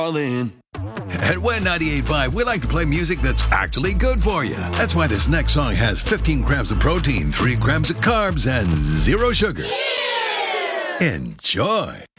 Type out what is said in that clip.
All in. At WEN 98.5, we like to play music that's actually good for you. That's why this next song has 15 grams of protein, 3 grams of carbs, and 0 sugar. Enjoy.